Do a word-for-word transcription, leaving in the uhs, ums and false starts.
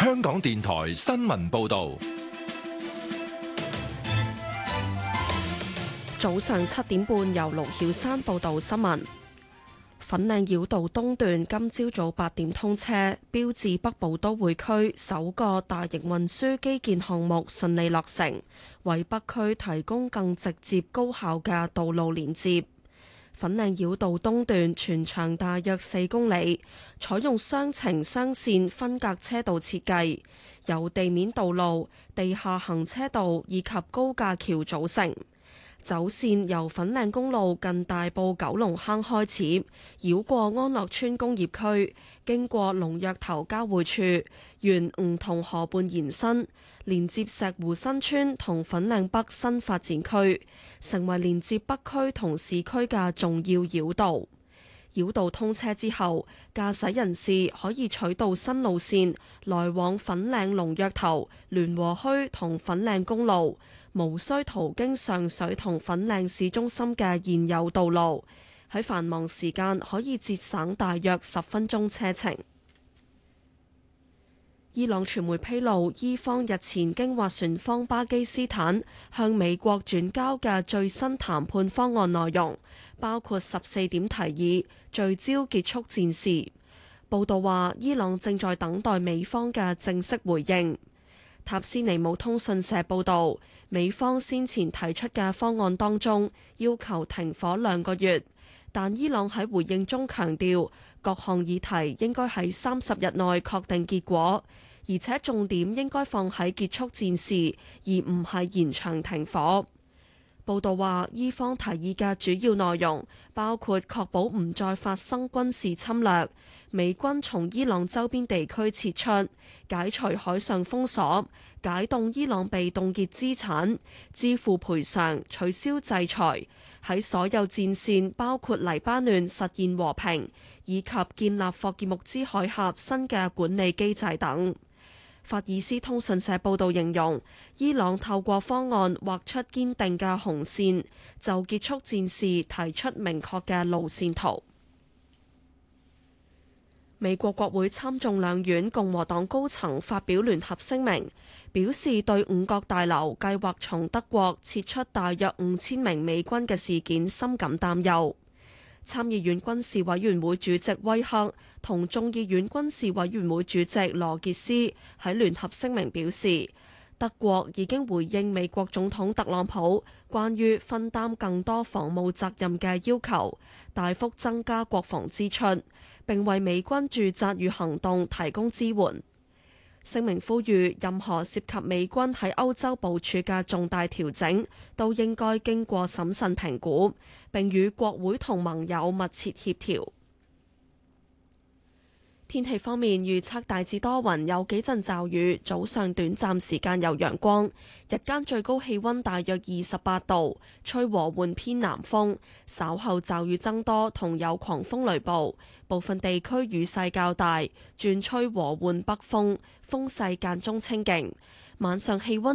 香港電台新聞報道。 早上七點半，由盧曉珊報道新聞。粉嶺繞道東段今朝早八點通車，標誌北部都會區首個大型運輸基建項目順利落成，為北區提供更直接高效嘅道路連接。粉嶺繞道東段全長大約四公里，採用雙程雙線分隔車道設計，由地面道路、地下行車道以及高架橋組成。走線由粉嶺公路近大埔九龍坑開始，繞過安樂村工業區，經過龍躍頭交匯處，沿梧桐河畔延伸，連接石湖新村同粉嶺北新發展區，成為連接北區同市區嘅重要繞道。繞道通車之後，駕駛人士可以取道新路線來往粉嶺龍躍頭、聯和墟同粉嶺公路，無需途經上水同粉嶺市中心嘅現有道路，喺繁忙時間可以節省大約十分鐘車程。伊朗傳媒披露，伊方日前經斡旋方巴基斯坦向美國轉交嘅最新談判方案內容，包括十四點提議，聚焦結束戰事。報道話，伊朗正在等待美方嘅正式回應。塔斯尼姆通訊社報導，美方先前提出嘅方案當中，要求停火兩個月，但伊朗喺回應中強調，各項議題應該喺三十日內確定結果，而且重點應該放喺結束戰事，而唔係延長停火。報道話，伊方提議嘅主要內容包括確保唔再發生軍事侵略，美軍從伊朗周邊地區撤出，解除海上封鎖，解凍伊朗被凍結資產，支付賠償，取消制裁，喺所有戰線包括黎巴嫩實現和平，以及建立霍爾木茲海峽新嘅管理機制等。法爾斯通訊社報導形容，伊朗透過方案畫出堅定嘅紅線，就結束戰事提出明確嘅路線圖。美國國會參眾兩院共和黨高層發表聯合聲明，表示對五角大樓計劃從德國撤出大約五千名美軍嘅事件深感擔憂。參議院軍事委員會主席威克同眾議院軍事委員會主席羅傑斯喺聯合聲明表示，德國已經回應美國總統特朗普關於分擔更多防務責任嘅要求，大幅增加國防支出，並為美軍駐紮與行動提供支援。聲明呼籲任何涉及美軍喺歐洲部署嘅重大調整，都應該經過審慎評估，並與國會同盟友密切協調。天氣方面，預測大致多雲，有幾陣驟雨，早上短暫時間有陽光，日間最高氣溫大約二十八度，吹和緩偏南風，稍後驟雨增多同有狂風雷暴，部分地區雨勢較大，轉吹和緩北風，風勢間中清勁，晚上氣溫